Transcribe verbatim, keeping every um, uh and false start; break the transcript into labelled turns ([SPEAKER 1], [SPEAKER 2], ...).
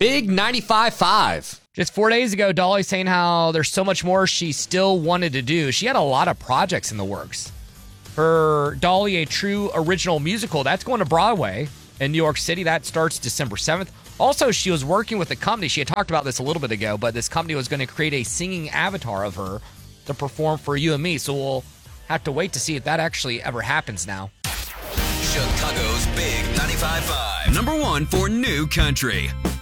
[SPEAKER 1] Big ninety-five point five.
[SPEAKER 2] Just four days ago, Dolly saying how there's so much more she still wanted to do. She had a lot of projects in the works. Her Dolly, a true original musical, that's going to Broadway in New York City. That starts December seventh. Also, she was working with a company. She had talked about this a little bit ago, but this company was going to create a singing avatar of her to perform for you and me. So we'll have to wait to see if that actually ever happens now.
[SPEAKER 3] Chicago's Big ninety-five point five. Number one for New Country.